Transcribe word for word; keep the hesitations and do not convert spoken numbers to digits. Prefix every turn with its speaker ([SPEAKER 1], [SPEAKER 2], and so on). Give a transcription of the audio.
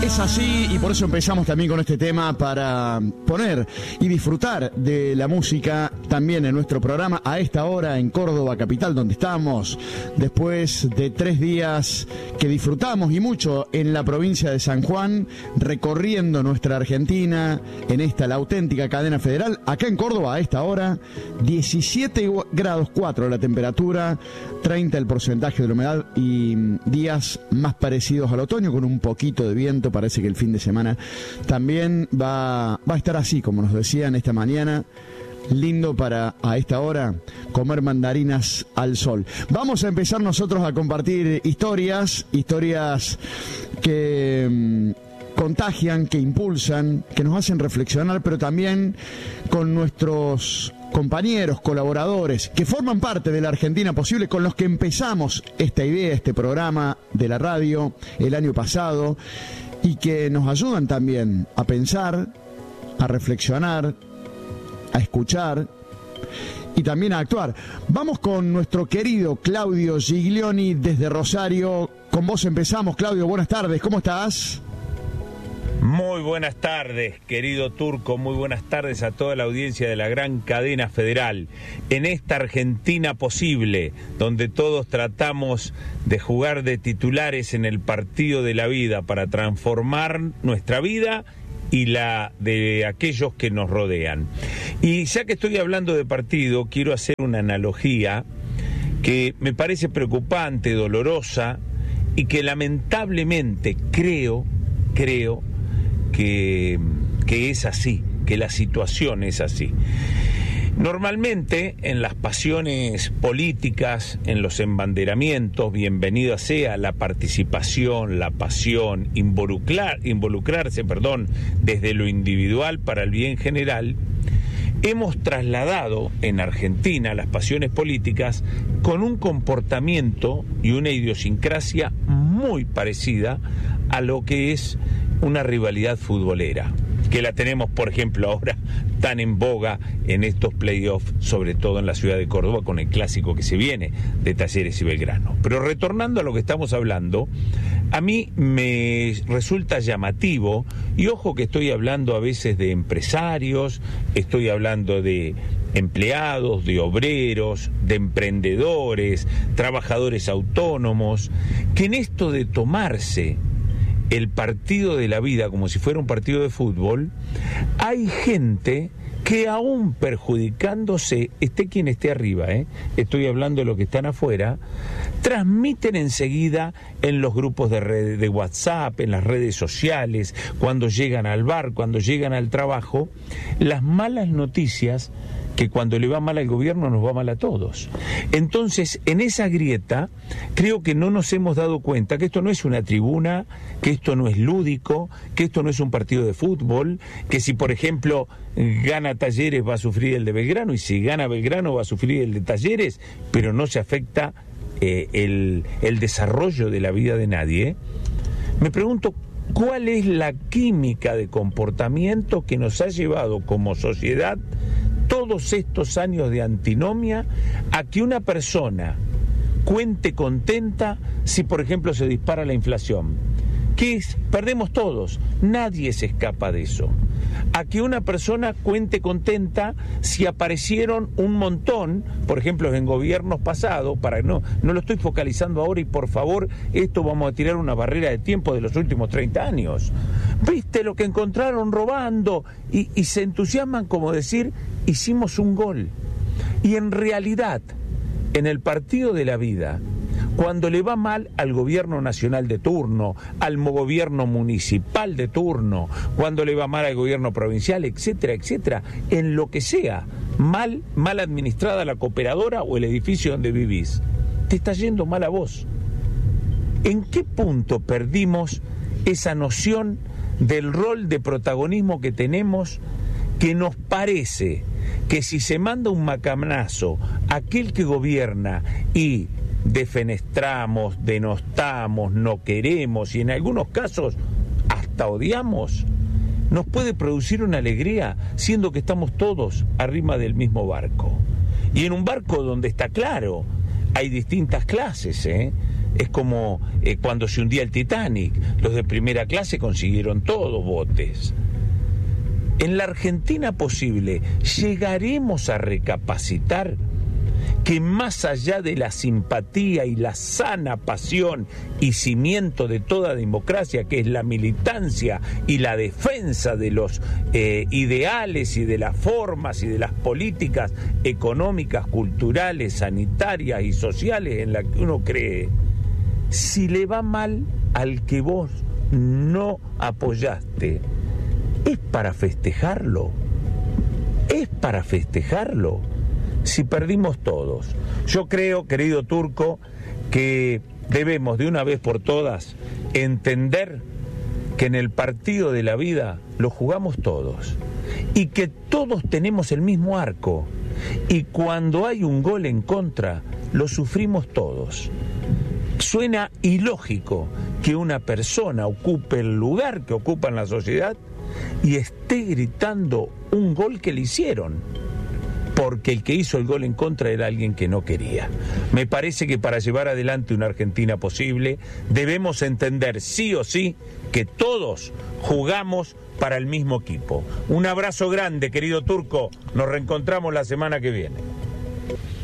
[SPEAKER 1] Es así y por eso empezamos también con este tema para poner y disfrutar de la música también en nuestro programa a esta hora en Córdoba capital, donde estamos después de tres días que disfrutamos y mucho en la provincia de San Juan, recorriendo nuestra Argentina en esta la auténtica cadena federal. Acá en Córdoba a esta hora diecisiete grados cuatro la temperatura, treinta el porcentaje de la humedad y días más parecidos al otoño con un poquito de viento. Parece que el fin de semana también va, va a estar así, como nos decían esta mañana. Lindo para, a esta hora, comer mandarinas al sol. Vamos a empezar nosotros a compartir historias, historias que mmm, contagian, que impulsan, que nos hacen reflexionar, pero también con nuestros compañeros, colaboradores, que forman parte de la Argentina Posible, con los que empezamos esta idea, este programa de la radio el año pasado, y que nos ayudan también a pensar, a reflexionar, a escuchar y también a actuar. Vamos con nuestro querido Claudio Giglioni desde Rosario. Con vos empezamos, Claudio, buenas tardes, ¿cómo estás?
[SPEAKER 2] Muy buenas tardes, querido Turco, muy buenas tardes a toda la audiencia de la gran cadena federal. En esta Argentina Posible, donde todos tratamos de jugar de titulares en el partido de la vida para transformar nuestra vida y la de aquellos que nos rodean. Y ya que estoy hablando de partido, quiero hacer una analogía que me parece preocupante, dolorosa, y que lamentablemente creo, creo, Que, que es así, que la situación es así. Normalmente en las pasiones políticas, en los embanderamientos, bienvenida sea la participación, la pasión, involucrar, involucrarse, perdón, desde lo individual para el bien general, hemos trasladado en Argentina las pasiones políticas con un comportamiento y una idiosincrasia muy parecida a lo que es una rivalidad futbolera, que la tenemos, por ejemplo, ahora tan en boga en estos playoffs, sobre todo en la ciudad de Córdoba, con el clásico que se viene de Talleres y Belgrano. Pero retornando a lo que estamos hablando, a mí me resulta llamativo, y ojo que estoy hablando a veces de empresarios, estoy hablando de empleados, de obreros, de emprendedores, trabajadores autónomos, que en esto de tomarse el partido de la vida como si fuera un partido de fútbol, hay gente que aún perjudicándose, esté quien esté arriba, ¿eh? Estoy hablando de los que están afuera, transmiten enseguida en los grupos de, red, de WhatsApp, en las redes sociales, cuando llegan al bar, cuando llegan al trabajo, las malas noticias, que cuando le va mal al gobierno nos va mal a todos. Entonces, en esa grieta, creo que no nos hemos dado cuenta que esto no es una tribuna, que esto no es lúdico, que esto no es un partido de fútbol, que si, por ejemplo, gana Talleres va a sufrir el de Belgrano, y si gana Belgrano va a sufrir el de Talleres, pero no se afecta eh, el, el desarrollo de la vida de nadie. Me pregunto, ¿cuál es la química de comportamiento que nos ha llevado como sociedad todos estos años de antinomia a que una persona cuente contenta si, por ejemplo, se dispara la inflación? ¿Qué es? Perdemos todos, nadie se escapa de eso. A que una persona cuente contenta si aparecieron un montón, por ejemplo, en gobiernos pasados, para no, no lo estoy focalizando ahora, y por favor, esto vamos a tirar una barrera de tiempo de los últimos treinta años. ¿Viste lo que encontraron robando? Y, y se entusiasman como decir, hicimos un gol. Y en realidad, en el partido de la vida, cuando le va mal al gobierno nacional de turno, al gobierno municipal de turno, cuando le va mal al gobierno provincial, etcétera, etcétera, en lo que sea, mal, mal administrada la cooperadora o el edificio donde vivís, te está yendo mal a vos. ¿En qué punto perdimos esa noción del rol de protagonismo que tenemos, que nos parece que si se manda un macanazo a aquel que gobierna y defenestramos, denostamos, no queremos y en algunos casos hasta odiamos, nos puede producir una alegría, siendo que estamos todos arriba del mismo barco? Y en un barco donde está claro, hay distintas clases, ¿eh? es como eh, cuando se hundía el Titanic, los de primera clase consiguieron todos botes. En la Argentina posible, ¿llegaremos a recapacitar que más allá de la simpatía y la sana pasión y cimiento de toda democracia, que es la militancia y la defensa de los eh, ideales y de las formas y de las políticas económicas, culturales, sanitarias y sociales en las que uno cree, si le va mal al que vos no apoyaste, ¿es para festejarlo? ¿Es para festejarlo? Si perdimos todos. Yo creo, querido Turco, que debemos de una vez por todas entender que en el partido de la vida lo jugamos todos y que todos tenemos el mismo arco y cuando hay un gol en contra lo sufrimos todos. Suena ilógico que una persona ocupe el lugar que ocupa en la sociedad y esté gritando un gol que le hicieron, porque el que hizo el gol en contra era alguien que no quería. Me parece que para llevar adelante una Argentina posible debemos entender sí o sí que todos jugamos para el mismo equipo. Un abrazo grande, querido Turco, nos reencontramos la semana que viene.